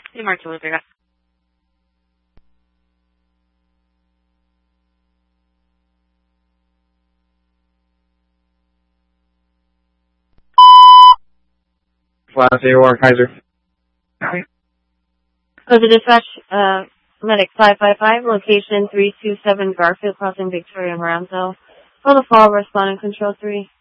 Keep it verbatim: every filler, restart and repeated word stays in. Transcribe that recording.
Sí, Marcho, voy a pegar. Class A O R Kaiser. So the dispatch, uh, medic five five five, location three two seven Garfield Crossing, Victoria, Moranzo. For the fall, responding control three.